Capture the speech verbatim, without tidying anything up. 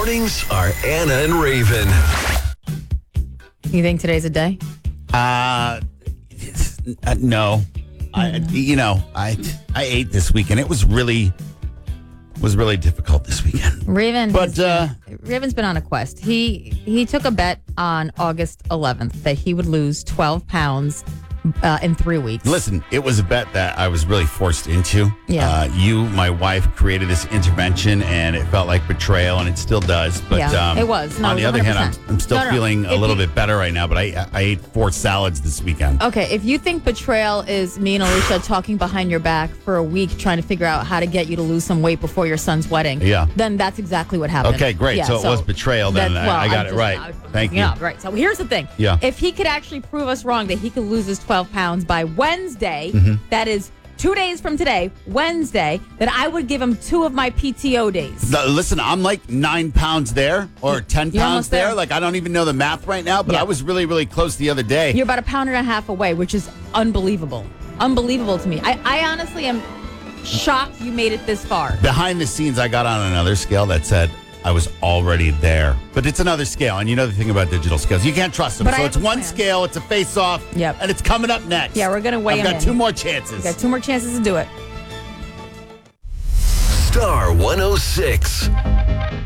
mornings are Anna and Raven. You think today's a day? Uh, it's- uh no. I, you know, I I ate this weekend. It was really was really difficult this weekend. Raven, But, has uh, been- Raven's been on a quest. He he took a bet on August eleventh that he would lose twelve pounds uh, in three weeks. Listen, it was a bet that I was really forced into. Yeah. Uh, you, my wife, created this intervention, and it felt like betrayal, and it still does. But Yeah, um, it was. No, on it the was other hand, I'm, one hundred percent. I'm still No, no, feeling a if little you- bit better right now. But I I ate four salads this weekend. Okay, if you think betrayal is me and Alicia talking behind your back for a week trying to figure out how to get you to lose some weight before your son's wedding, Yeah. then that's exactly what happened. Okay, great. Yeah, So it was betrayal then. that's- I- I got I'm it just- right. I- Thank you. Yeah, right. So here's the thing. Yeah. If he could actually prove us wrong that he could lose his twelve pounds by Wednesday, Mm-hmm. that is two days from today, Wednesday, then I would give him two of my P T O days. No, listen, I'm like nine pounds there or ten You're pounds almost there. there. Like, I don't even know the math right now, but Yeah. I was really, really close the other day. You're about a pound and a half away, which is unbelievable. Unbelievable to me. I, I honestly am shocked you made it this far. Behind the scenes, I got on another scale that said I was already there. But it's another scale. And you know the thing about digital scales, you can't trust them. But I so have it's a one plan. scale, it's a face off, Yep. and it's coming up next. Yeah, we're gonna weigh I've him got in. two more chances. Got two more chances to do it. Star one oh six.